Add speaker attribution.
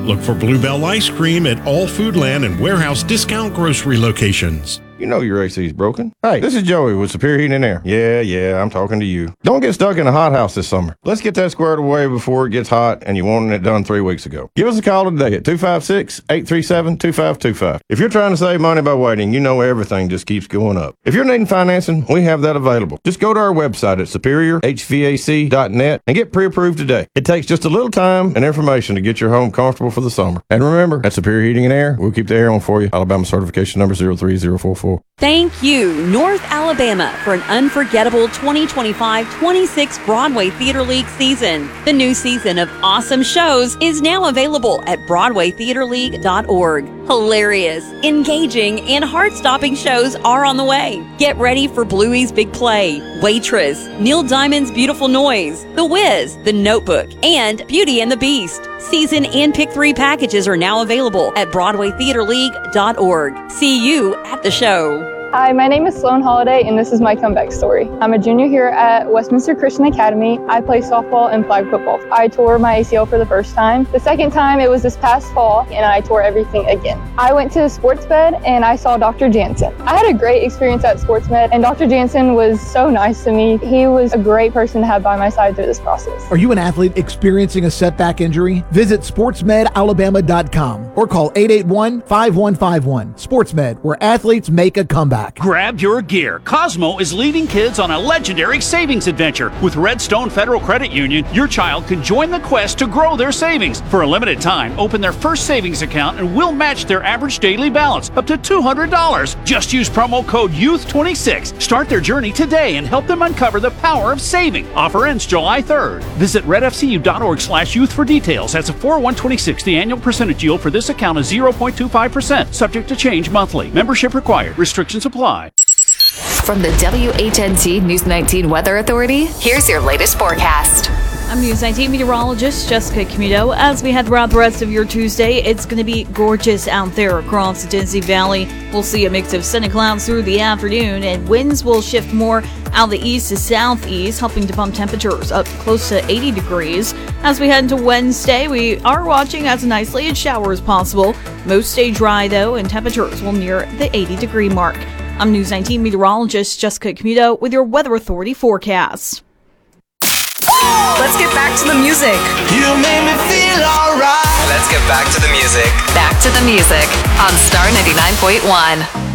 Speaker 1: Look for Bluebell Ice Cream at all Foodland and Warehouse discount grocery locations.
Speaker 2: You know your AC's broken. Hey, this is Joey with Superior Heating and Air. Yeah, I'm talking to you. Don't get stuck in a hot house this summer. Let's get that squared away before it gets hot and you wanted it done 3 weeks ago. Give us a call today at 256-837-2525. If you're trying to save money by waiting, you know everything just keeps going up. If you're needing financing, we have that available. Just go to our website at superiorhvac.net and get pre-approved today. It takes just a little time and information to get your home comfortable for the summer. And remember, at Superior Heating and Air, we'll keep the air on for you. Alabama certification number 03044.
Speaker 3: Thank you, North Alabama, for an unforgettable 2025-26 Broadway Theater League season. The new season of awesome shows is now available at BroadwayTheaterLeague.org. Hilarious, engaging, and heart-stopping shows are on the way. Get ready for Bluey's Big Play, Waitress, Neil Diamond's Beautiful Noise, The Wiz, The Notebook, and Beauty and the Beast. Season and Pick 3 packages are now available at BroadwayTheaterLeague.org. See you at the show.
Speaker 4: Hi, my name is Sloan Holiday, and this is my comeback story. I'm a junior here at Westminster Christian Academy. I play softball and flag football. I tore my ACL for the first time. The second time, it was this past fall, and I tore everything again. I went to Sports Med, and I saw Dr. Jansen. I had a great experience at Sports Med, and Dr. Jansen was so nice to me. He was a great person to have by my side through this process.
Speaker 5: Are you an athlete experiencing a setback injury? Visit sportsmedalabama.com or call 881-5151. SportsMed, where athletes make a comeback.
Speaker 6: Grab your gear. Cosmo is leading kids on a legendary savings adventure. With Redstone Federal Credit Union, your child can join the quest to grow their savings. For a limited time, open their first savings account and we'll match their average daily balance up to $200. Just use promo code YOUTH26. Start their journey today and help them uncover the power of saving. Offer ends July 3rd. Visit redfcu.org/youth for details. That's a 4/126. The annual percentage yield for this account is 0.25%. Subject to change monthly. Membership required. Restrictions apply.
Speaker 7: From the WHNT News 19 Weather Authority, here's your latest forecast.
Speaker 8: I'm News 19 meteorologist Jessica Camuto. As we head throughout the rest of your Tuesday, it's going to be gorgeous out there across the Tennessee Valley. We'll see a mix of sunny clouds through the afternoon, and winds will shift more out the east to southeast, helping to bump temperatures up close to 80 degrees. As we head into Wednesday, we are watching as an isolated shower is possible. Most stay dry, though, and temperatures will near the 80-degree mark. I'm News 19 meteorologist Jessica Camuto with your Weather Authority forecast.
Speaker 7: Let's get back to the music.
Speaker 9: You made me feel alright.
Speaker 10: Let's get back to the music.
Speaker 7: Back to the music on Star 99.1.